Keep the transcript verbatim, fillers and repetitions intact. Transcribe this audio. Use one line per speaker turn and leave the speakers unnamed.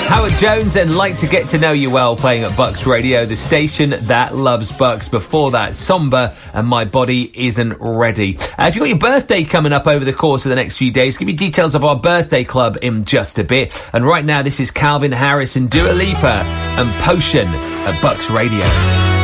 Howard Jones and Like to Get to Know You Well playing at Bucks Radio, the station that loves Bucks. Before that, Somber and My Body Isn't Ready. Uh, if you've got your birthday coming up over the course of the next few days, give you details of our birthday club in just a bit. And right now, this is Calvin Harris and Dua Lipa and Potion at Bucks Radio.